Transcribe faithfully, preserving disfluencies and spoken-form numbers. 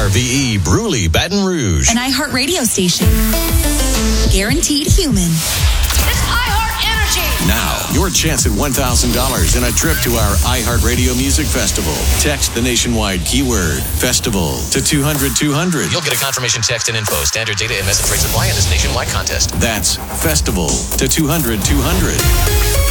R V E, Bruley, Baton Rouge. An iHeartRadio station. Guaranteed human. It's iHeart Energy. Now, your chance at one thousand dollars and a trip to our iHeartRadio Music Festival. Text the nationwide keyword festival to two hundred two hundred. You'll get a confirmation text and info. Standard data and message rates apply in this nationwide contest. That's festival to two hundred two hundred.